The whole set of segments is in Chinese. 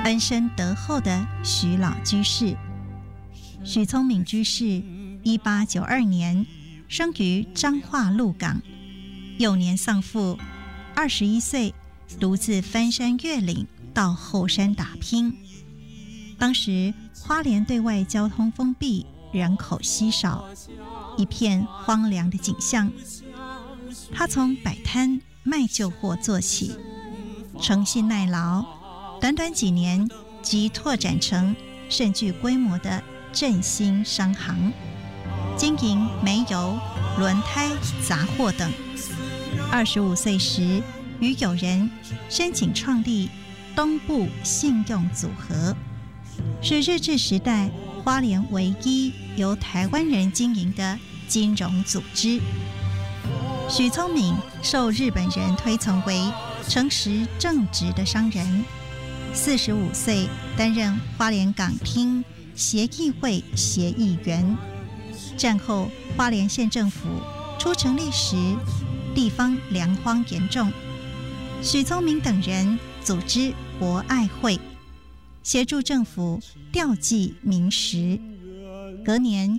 恩深德厚的徐老居士。许聪明居士1892年生于彰化鹿港，幼年丧父，21岁独自翻山越岭到后山打拼。当时花莲对外交通封闭，人口稀少，一片荒凉的景象。他从摆摊卖旧货做起，诚信耐劳，短短几年即拓展成甚具规模的振兴商行，经营煤油、轮胎、杂货等。25岁时，与友人申请创立东部信用组合，是日治时代花莲唯一由台湾人经营的金融组织。许聪明受日本人推崇为诚实正直的商人。45岁担任花莲港厅协议会协议员。战后花莲县政府初成立时，地方粮荒严重，许聪明等人组织博爱会，协助政府调济民食。隔年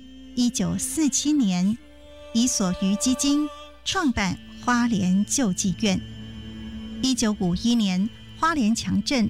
1947年，以所余基金创办花莲救济院。1951年，花莲强震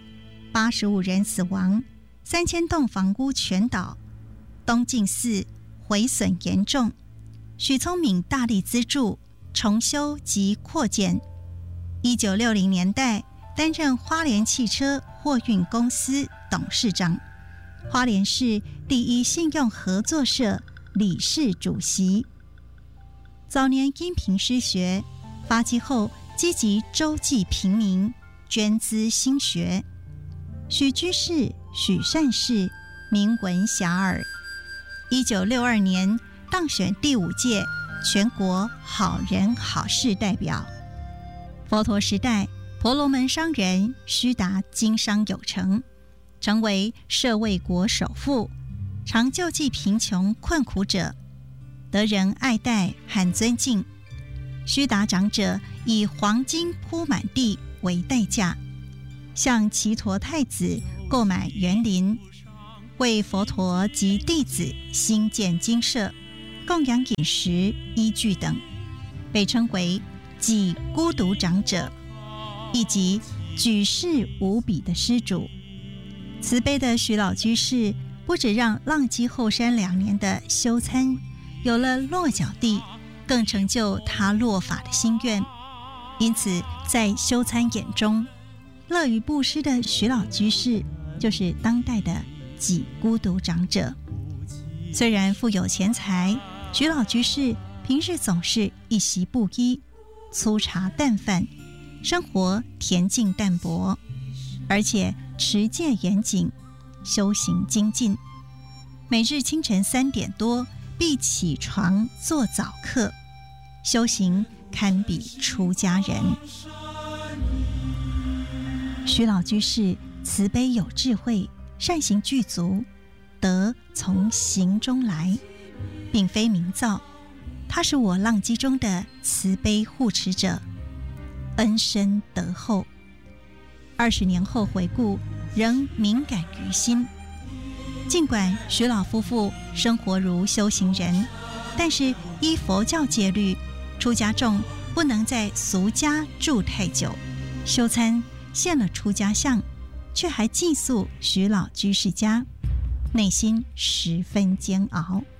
，85人死亡，3000栋房屋全倒，东晋寺毁损严重。许聪明大力资助重修及扩建。1960年代担任花莲汽车货运公司董事长，花莲市第一信用合作社理事主席。早年因贫失学，发迹后积极周济贫民，捐资兴学。许居士、许善士名闻遐迩。1962年当选第5届全国好人好事代表。佛陀时代，婆罗门商人须达经商有成，成为舍卫国首富，常救济贫穷困苦者，得人爱戴和尊敬。须达长者以黄金铺满地为代价，向祇陀太子购买园林，为佛陀及弟子兴建精舍，供养饮食、衣具等，被称为济孤独长者，以及举世无比的施主。慈悲的许老居士不只让浪迹后山2年的修参有了落脚地，更成就他落法的心愿。因此在修参眼中，乐于布施的许老居士就是当代的济孤独长者。虽然富有钱财，许老居士平日总是一袭布衣，粗茶淡饭，生活恬静淡泊，而且持戒严谨，修行精进。每日清晨3点多必起床做早课，修行堪比出家人。许老居士慈悲有智慧，善行具足，德从行中来，并非名造。他是我浪迹中的慈悲护持者，恩深德厚。20年后回顾，仍敏感于心。尽管许老夫妇生活如修行人，但是依佛教戒律，出家众不能在俗家住太久。修参现了出家相，却还寄宿许老居士家，内心十分煎熬。